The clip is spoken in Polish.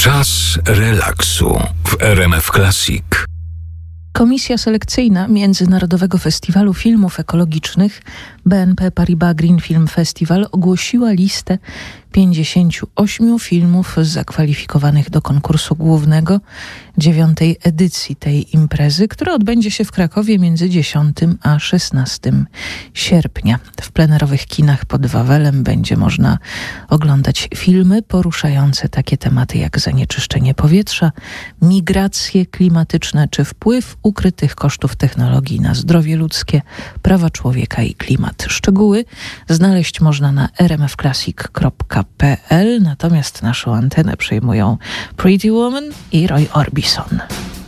Czas relaksu w RMF Classic. Komisja selekcyjna Międzynarodowego Festiwalu Filmów Ekologicznych BNP Paribas Green Film Festival ogłosiła listę 58 filmów zakwalifikowanych do konkursu głównego 9. edycji tej imprezy, która odbędzie się w Krakowie między 10 a 16 sierpnia. W plenerowych kinach pod Wawelem będzie można oglądać filmy poruszające takie tematy jak zanieczyszczenie powietrza, migracje klimatyczne czy wpływ ukrytych kosztów technologii na zdrowie ludzkie, prawa człowieka i klimat. Szczegóły znaleźć można na rmfclassic.pl, natomiast naszą antenę przejmują Pretty Woman i Roy Orbison.